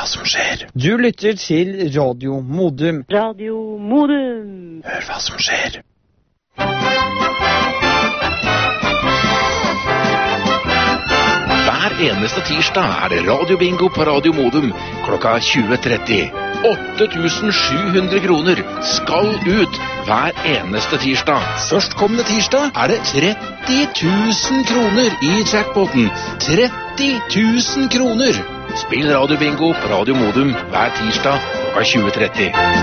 hva som skjer. Du lytter til Radio Modum. Radio Modum. Hør hva som skjer. Hver eneste tirsdag det radiobingo på Radio Modum klokka 20:30. 8.700 kroner skal ut hver eneste tirsdag. Førstkommende tirsdag det 30 000 kroner i jackpoten. 30 000 kroner! Spill radiobingo på Radio Modum hver tirsdag klokka 20:30.